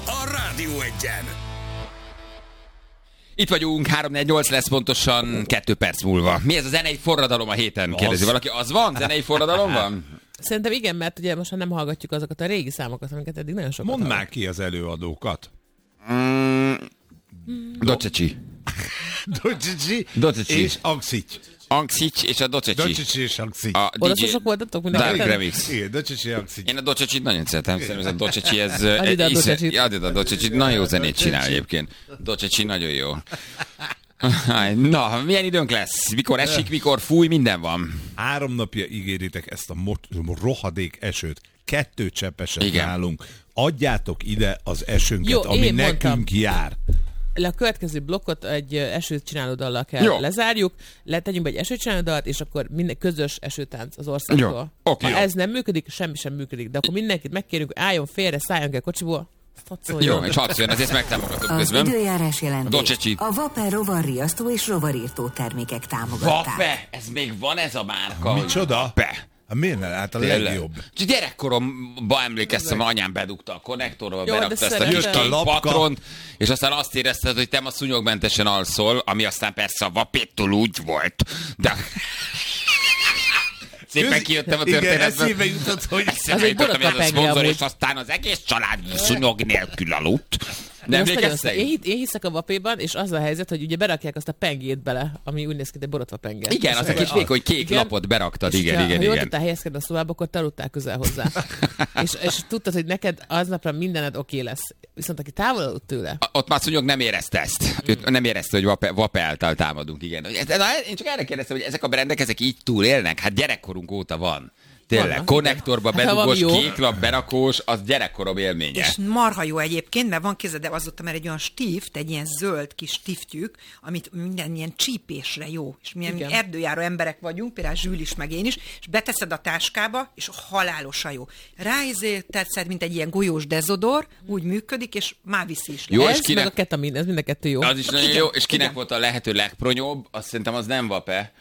a Rádió Egyen. Itt vagyunk, 3-4-8 lesz pontosan 2 perc múlva. Mi ez a zenei forradalom a héten? Kérdezi valaki. Az van? Zenei forradalom van? Szerintem igen, mert ugye most nem hallgatjuk azokat a régi számokat, amiket eddig nagyon sokat Mondd már ki az előadókat. Doceci. Doceci és Angszics. Angszics és a Doceci. Doceci és Angszics. Oda sosok voltatok Dark mindenki? Remix. Igen, Doceci Angszics. Én a Docecit nagyon szeretem, szerintem ez a Doceci, ez... Add a Docecit. Add a Docecit, nagyon jó zenét csinál egyébként. Doceci nagyon jó. Na, milyen időnk lesz? Mikor esik, mikor fúj, minden van. 3 napja ígéritek ezt a rohadék esőt. 2 cseppeset Igen. nálunk. Adjátok ide az esőnket, Jó, ami én nekünk mondtam. jár. A következő blokkot egy esőt csináló dallal kell lezárjuk, letegyünk be egy esőt csináló dallat, és akkor minden közös esőtánc az országtól. Jó, oké. Ha ez nem működik, semmi sem működik, de akkor mindenkit megkérünk, álljon félre, szálljon el kocsiból. Jó, és hadd szóljon, ezt megtámogatom Az közben. időjárás jelentés Doceci. a Vaper rovarriasztó és rovarírtó termékek támogatták. Vape, ez még van ez a márka? Micsoda? Vape. Hát miért nem? Hát a Tényleg. legjobb. Csak gyerekkoromban emlékeztem, anyám bedugta a konnektorba, Jó, berakta de ezt a szeretem. kis Jött a kék lapka. patront, és aztán azt érezted, hogy te ma szúnyogmentesen alszol, ami aztán persze a Vapéttól úgy volt, de... Szépen kijöttem a Igen, történetből. eszébe jutott, hogy... Eszébe egy jutottam, hogy ez a borotva szponzor, penge és aztán az egész család szúnyog nélkül aludt. De Nem most nagyon emlékeztek? én hiszek a vapéban, és az a helyzet, hogy ugye berakják azt a pengét bele, ami úgy néz ki, de borotva penge. Igen, azt a kis vékony kék lapot beraktad, És igen, ha igen, jól igen. tudtál helyezkedni a szobába, akkor te aludtál közel hozzá. és tudtad, hogy neked aznapra mindened oké lesz. Viszont aki távol aludt tőle, Ott már szúnyog nem érezte ezt. Ő nem érezte, hogy Vape által támadunk, igen. Én csak erre kérdeztem, hogy ezek a brendek, ezek így túlélnek? Hát gyerekkorunk óta van. Tényleg, Vannak, konnektorba igen. Hát, ha bedugós, valami jó. kéklap, berakós, az gyerekkorom élménye. És marha jó egyébként, mert van kézed, de azóta már egy olyan stift, egy ilyen zöld kis stiftjük, amit minden ilyen csípésre jó. És milyen Igen. erdőjáró emberek vagyunk, például Zsül is, meg én is, és beteszed a táskába, és halálosan jó. Tetszed, mint egy ilyen golyós dezodor, úgy működik, és már viszi is. Jó, ez és kinek- meg a ketamin, ez mind a kettő jó. Az is nagyon Igen, jó, és kinek igen. volt a lehető legpronyóbb, azt szerintem az nem Vape.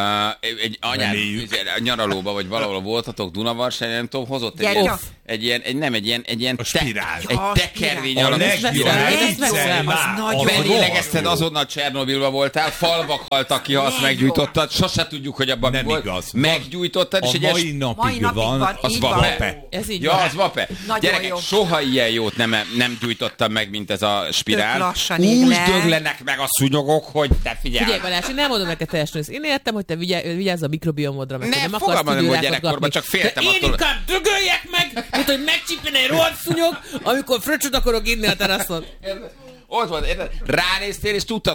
Egy anyád Reméljük. nyaralóba, vagy valahol voltatok Dunavarsány, nem tudom, hozott Gyertya. egy ilyen A spirál. egy A tekervény spirál. A alakú legjobb. spirál. Ez veszem, az nagyon jó. Belélegezted, azonnal Csernobilba voltál, falvak haltak ki, ha azt Legjobb. meggyújtottad, sose tudjuk, hogy abban mi Nem volt. igaz. Meggyújtottad, és A egy ilyen... mai napig Mai napig van, van, Az így van. van. Vape. Ez így Ja, van. az Vape. Nagyon Gyerekek, jó. soha ilyen jót nem gyújtottam meg, mint ez a spirál. Tök lassan Úgy égnek. döglenek meg a szúnyogok, hogy te figyelj. Figyelj Balázs, én nem mondom neked teljesen ősz. Én értem, hogy te vigyázz a mikrobiomodra, meg Nem, hogy nem fogalmam akarsz nem volt tüdőrákot gyerekkorban, kapni. csak féltem de attól. én inkább dögöljek meg, mint hogy megcsípjen egy rohadt szúnyog, amikor fröccsöt akarok inni a teraszon. Ott volt, érted? Ránéztél, és tudtad,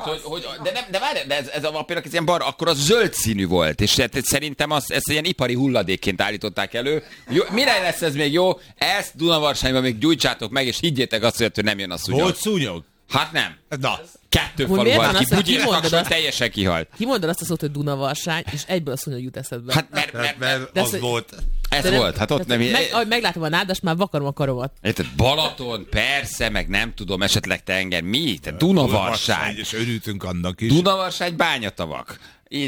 de várj, de ez a Vape-nak ez ilyen bar, akkor az zöld színű volt, és szerintem ezt ilyen ipari hulladékként állították elő. Jó, mire lesz ez még jó? Ezt Dunavarságban még gyújtsátok meg, és higgyétek azt, hogy nem jön a szúnyog. Volt szúnyog? Hát nem. Na, 2 Hogy falu miért halt van ki, az, hogy Bugyér kimondod Kakson azt? teljesen kihalt. Kimondod azt a szót, hogy Dunavarsány, és egyből a szúnyog jut eszedbe. Hát mert mert ez, az hogy- volt. ez De nem- volt, hát ott nem... Ahogy meglátom a nádas, már vakarom a karomat. Érted, Balaton, persze, meg nem tudom, esetleg tenger, mi? Te Dunavarsány. És örültünk annak is. Dunavarsány bányatavak.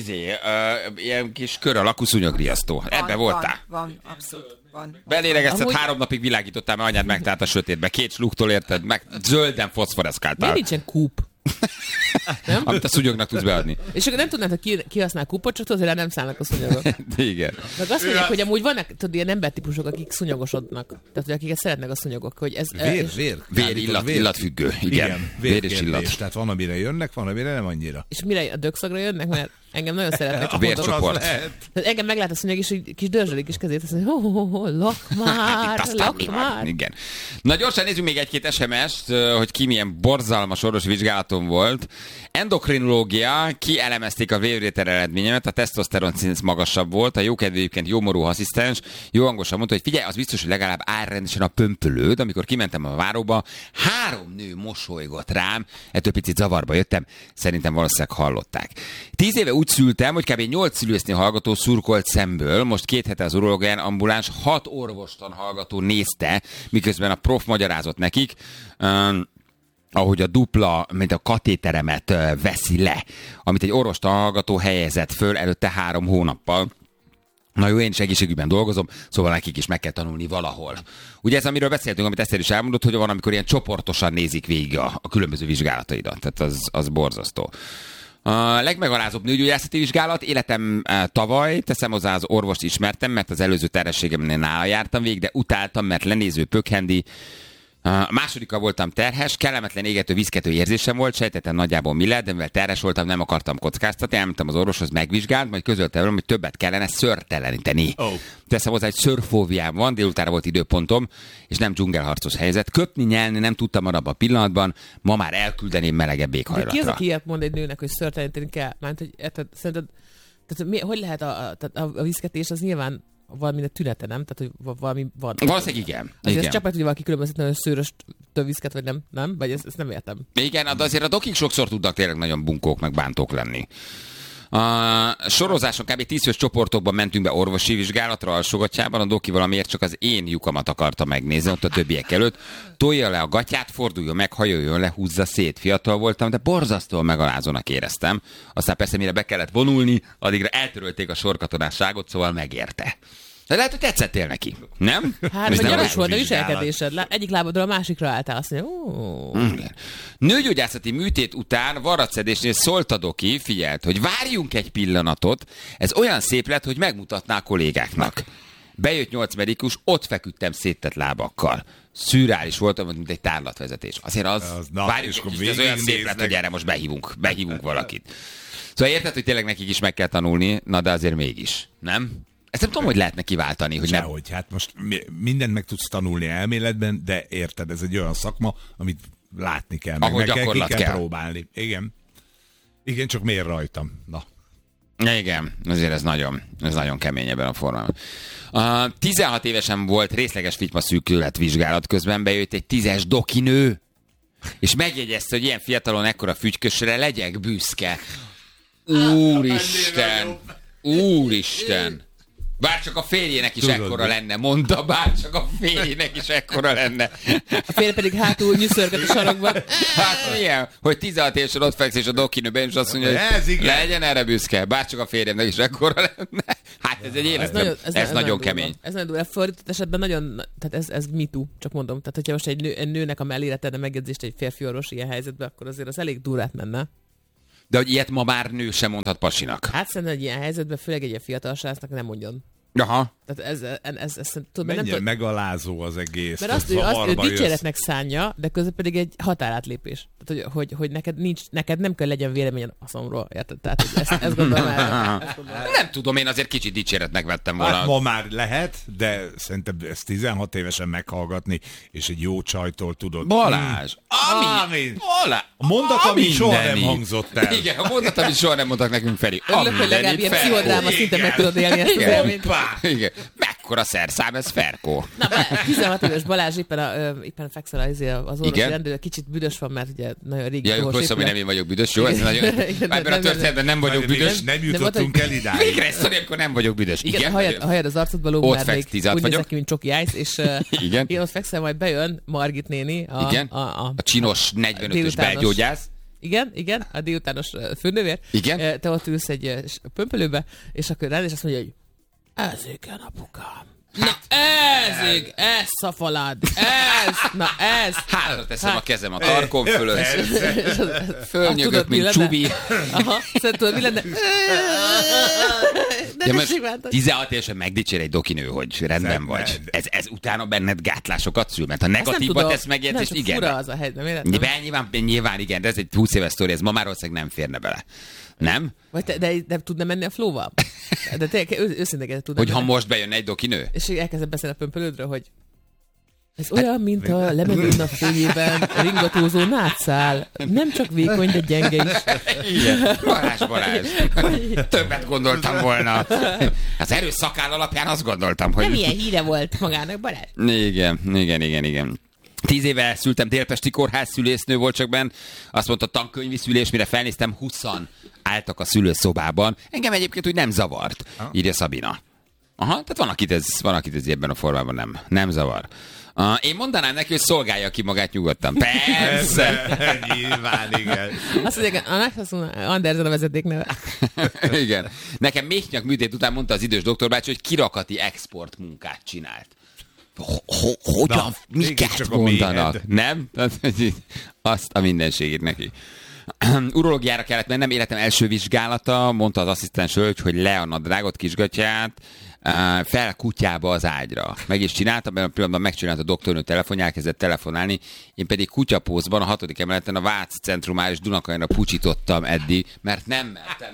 Ilyen kis kör alakú szúnyogriasztó. Ebbe voltál. Van, abszolút. Van. Belélegezted, Amúgy- 3 napig világítottál, mert anyád megtalált a sötétbe. 2 sluktól érted, meg zölden foszforeszkáltál. Miért nincsen kúp? Nem? Amit a szúnyognak tudsz beadni. És akkor nem tudnád, hogy kihasznál kúpot, csak tudod, hogy rá nem szállnak a szúnyogok. Igen. Meg azt mondják, hogy amúgy vannak tudod, ilyen embertípusok, akik szúnyogosodnak. Tehát, hogy akiket szeretnek a szúnyogok. Hogy ez, Vér. Illatfüggő. Igen. Vér és illat. Vérkérdés. Tehát van, amire jönnek, van, amire nem annyira. és mire a dögszagra jönnek, mert engem nagyon szeretnek. A vércsoport. Az lehet. Tehát engem meglát a szúnyog, és így kis dörzsölik is kezét, azt mondja, lak már, Aztán lak mi van? már. Igen. Na gyorsan nézzük még egy-két SMS-t, hogy ki milyen borzalmas orvosi vizsgálaton volt. Endokrinológia, kielemezték a vérvétel eredményemet, a tesztoszteron szint magasabb volt, a jókedvű egyébként jómorú asszisztens, jó hangosan mondta, hogy figyelj, az biztos, hogy legalább áll rendesen a pömpölőd. Amikor kimentem a váróba, 3 nő mosolygott rám, ettől picit zavarba jöttem, szerintem valószínűleg hallották. 10 éve úgy szültem, hogy kb. 8 szülészni hallgató szurkolt szemből, most 2 hete az urológián ambuláns 6 orvostan hallgató nézte, miközben a prof magyarázott nekik, ahogy a dupla, mint a katéteremet veszi le, amit egy orvostan hallgató helyezett föl előtte 3 hónappal. Na jó, én is egészségügyben dolgozom, szóval nekik is meg kell tanulni valahol. Ugye ez, amiről beszéltünk, amit Eszter is elmondott, hogy van, amikor ilyen csoportosan nézik végig a különböző vizsgálataidat. Tehát az borzasztó. A legmegalázóbb nőgyógyászati vizsgálat, életem tavaly, teszem hozzá, az orvost ismertem, mert az előző terhességemnél nála jártam végig, de utáltam, mert lenéző, pökhendi. A másodika voltam terhes, kellemetlen égető, viszkető érzésem volt, sejtettem nagyjából mi lehet, de mivel terhes voltam, nem akartam kockáztatni, elmentem az orvoshoz, megvizsgált, majd közölte velem, hogy többet kellene szőrteleníteni. Teszem hozzá, egy szőrfóbiám van, délutára volt időpontom, és nem dzsungelharcos helyzet. Köpni, nyelni nem tudtam abban a pillanatban, ma már elküldeném melegebb éghajlatra. De ki az, aki ilyet mond egy nőnek, hogy szőrteleníteni kell? Mert hogy szerinted, hogy lehet a viszketés, az nyilván valamilyen tünete, nem? Tehát, hogy valami van. Valószínűleg igen. Azért ez csapát, hogy valaki különböztetlen, hogy szőrös viszket, vagy nem? Vagy ezt nem értem. Igen, de azért a dokik sokszor tudnak tényleg nagyon bunkók, meg bántók lenni. A sorozáson kb. 10 fős csoportokban mentünk be orvosi vizsgálatra Alsógattyában, a doki valamiért csak az én lyukamat akarta megnézni ott a többiek előtt. Tolja le a gatyát, forduljon meg, hajoljon le, húzza szét. Fiatal voltam, de borzasztóan megalázónak éreztem. Aztán persze, mire be kellett vonulni, addigra eltörölték a sorkatonásságot, szóval megérte. De lehet, hogy tetszettél neki, nem? Hát, vagy gyanús volt a viselkedésed. Egyik lábadról a másikra álltál, azt mondja, Nőgyógyászati műtét után varratszedésnél szólt a doki, figyelt, hogy várjunk egy pillanatot, ez olyan szép lett, hogy megmutatná a kollégáknak. Bejött 8 medikus, ott feküdtem széttett lábakkal. Szürreális voltam, mint egy tárlatvezetés. Azért várjuk, ez olyan szép lett, hogy erre most behívunk valakit. Szóval érted, hogy tényleg nekik is meg kell tanulni, na de azért mégis, nem? Ezt nem tudom, hogy lehetne kiváltani, hogy nem. Sehogy, hát most mindent meg tudsz tanulni elméletben, de érted, ez egy olyan szakma, amit látni kell, meg kell próbálni. Igen, csak miért rajtam? Na. Igen, azért ez nagyon kemény ebben a formában. 16 évesen volt részleges figyma szűkület vizsgálat, közben bejött egy 10-es dokinő, és megjegyezte, hogy ilyen fiatalon ekkora fügykösre legyek büszke. Úristen! Bárcsak a férjének is ekkora lenne, mondta, bárcsak a férjének is ekkora lenne. A férje pedig hátul nyűszörget a sarokban. Hát milyen, hogy 16 évesen ott fekszik a dokinőben, és azt mondja, hogy legyen erre büszke, bárcsak a férjemnek is ekkora lenne. Hát ez egy élet, ez nagyon kemény. Ez nagyon durva. Fordított esetben nagyon, tehát ez MeToo, csak mondom. Tehát, hogyha most egy nőnek a mellére tenne megjegyzést egy férfi orvos ilyen helyzetben, akkor azért az elég durát menne. De hogy ilyet ma már nő sem mondhat pasinak. Hát szerintem, hogy ilyen helyzetben, főleg egy ilyen fiatal srácnak nem mondjon. Aha. Tehát ez tudom, mennyire megalázó az egész. Mert azt ő dicséretnek szánja, de közben pedig egy határátlépés. Tehát, hogy neked nem kell legyen véleményen a szomról. Érted? Tehát ezt gondolom el. Nem tudom, én azért kicsit dicséretnek vettem volna. Hát ma már lehet, de szerintem ezt 16 évesen meghallgatni, és egy jó csajtól tudod. Balázs! A mondat, ami soha nem hangzott el. Igen, a mondat, amit soha nem mondtak nekünk, Feri. Örülök, hogy legalább ilyen pszichodráma szinten meg tudod élni ezt az élményt. Igen. Mekkora szerszám ez, Ferkó? Na, 16 éves Balázs éppen fekszel az orvosi rendőr, kicsit büdös van, mert ugye nagyon régi orvos. Ja, hogy nem én vagyok büdös, jó? Ez nagyon... Ebben a történetben nem vagyok büdös. Nem jutottunk el idáig. Végre egy sztori, akkor nem vagyok büdös. Igen, a hajad az arcodba lóg, mert még úgy nézek ki, mint Csoki Ice, és én ott fekszel, majd bejön Margit néni. A csinos 45-ös belgyógyász. Igen, a délutános főnővér. Igen. Te ott ülsz egy pömpölőbe, és akkor rád, és azt mondja, hogy ez igen, apukám. Na ez szafalád, ez. Hátra teszem a kezem a tarkom fölött. Fölnyögök, mint Csubi. Aha, tudod, mi lenne? De most 16 évesen megdicsér egy dokinő, hogy rendben vagy. Ez utána benned gátlásokat szül, mert ha negatívba tesz megjegyzést, igen. Fura az a helyben, nyilván igen, de ez egy 20 éves sztori, ez ma már valószínűleg nem férne bele. Nem? De tudna menni a flóval? De tényleg őszintén tudna. Hogy ha most bejönne egy dokinő? És elkezdett beszélni a pömpölődről, hogy ez olyan, mint a lemenő nap fényében ringatózó nátszál. Nem csak vékony, de gyenge is. Igen. Balázs. Többet gondoltam volna. Az erős szakáll alapján azt gondoltam, hogy... Nem ilyen híre volt magának, Balázs. Igen. 10 éve szültem, délpesti kórház szülésznő volt csak benn. Azt mondta, tankönyvi szülés, mire felnéztem, 20-an álltak a szülőszobában. Engem egyébként úgy nem zavart, írja Szabina. Aha, tehát van, akit ez ebben a formában nem zavar. Én mondanám neki, hogy szolgálja ki magát nyugodtan. Persze! Nyilván, igen. Azt mondják, Andersen a vezeték neve. Igen. Nekem méhnyak műtét után mondta az idős doktorbácsi, hogy kirakati export munkát csinált. Hogyan? Miket mondanak? Nem? Azt a mindenségét neki. Urológiára kellett mennem, életem első vizsgálata, mondta az asszisztens hölgy, hogy le a nadrágot, kisgatját, fel kutyába az ágyra. Meg is csináltam, mert a pillanatban megcsinálta a doktornő telefon, elkezdett telefonálni, én pedig kutyapózban a 6. emeleten a Váci Centrumál és Dunakanyra pucsítottam eddig, mert nem mertem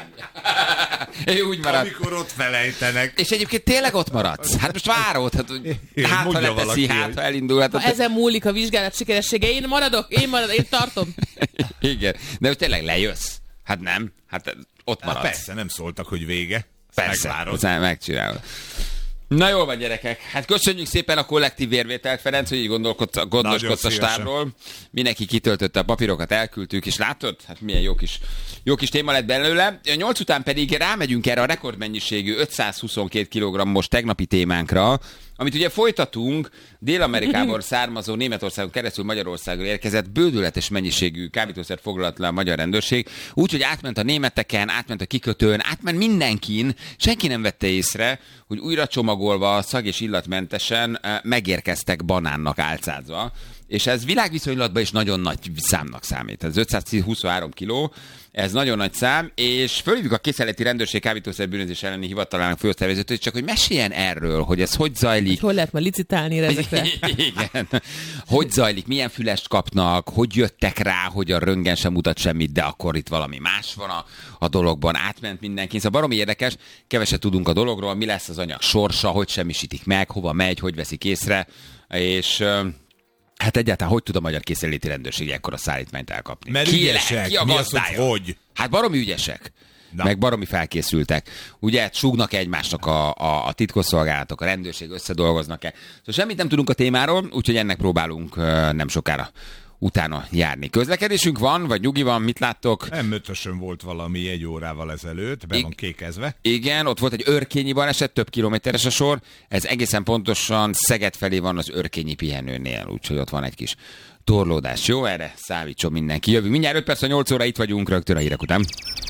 lejönni. Úgy maradt. Amikor ott felejtenek. És egyébként tényleg ott maradsz. Hát most várod, hát ha leteszi, ha elindul. Hát, ha ezen múlik a vizsgálat sikeressége, én maradok, én tartom. Igen, de hogy tényleg lejössz. Hát nem, hát ott maradsz. Persze, nem szóltak, hogy vége. Persze, megcsinálod. Na jól van, gyerekek. Hát köszönjük szépen a kollektív vérvételt, Ferenc, hogy így gondoskodsz a stábról. Mindenki kitöltötte a papírokat, elküldtük, és látod? Hát milyen jó kis téma lett belőle. 8 után pedig rámegyünk erre a rekordmennyiségű 522 kg-os tegnapi témánkra, amit ugye folytatunk, Dél-Amerikából származó, Németországon keresztül Magyarországra érkezett bődületes mennyiségű kábítószert foglalt le a magyar rendőrség, úgyhogy átment a németeken, átment a kikötőn, átment mindenkin, senki nem vette észre, hogy újra csomagolva, szag- és illatmentesen megérkeztek banánnak álcázva, és ez világviszonylatban is nagyon nagy számnak számít. Ez 523 kiló, ez nagyon nagy szám, és fölhívjuk a Készenléti Rendőrség kábítószerbűnözés elleni hivatalának főosztályvezetőt, csak hogy meséljen erről, hogy ez hogy zajlik. Hogy lehet majd licitálni ezekre? Igen. Hogy zajlik, milyen fülest kapnak, hogy jöttek rá, hogy a röntgen sem mutat semmit, de akkor itt valami más van a dologban, átment mindenki. Szóval baromi érdekes, keveset tudunk a dologról, mi lesz az anyag sorsa, hogy semmisítik meg, hova megy, hogy veszik észre, és... Hát egyáltalán hogy tud a magyar Készenléti Rendőrség ekkora szállítmányt elkapni? Mert ügyesek. Ki a gazdája? Hogy? Hát baromi ügyesek. Na. Meg baromi felkészültek. Ugye súgnak egymásnak a titkosszolgálatok, a rendőrség, összedolgoznak-e. Szóval semmit nem tudunk a témáról, úgyhogy ennek próbálunk nem sokára utána járni. Közlekedésünk van, vagy nyugi van, mit láttok? M5-ösön volt valami 1 órával ezelőtt, be van kékezve. Igen, ott volt egy örkényi baleset, több kilométeres a sor. Ez egészen pontosan Szeged felé van az örkényi pihenőnél, úgyhogy ott van egy kis torlódás. Jó, erre számítson mindenki. Jövünk mindjárt 5 perc, 8 óra, itt vagyunk rögtön a hírek után.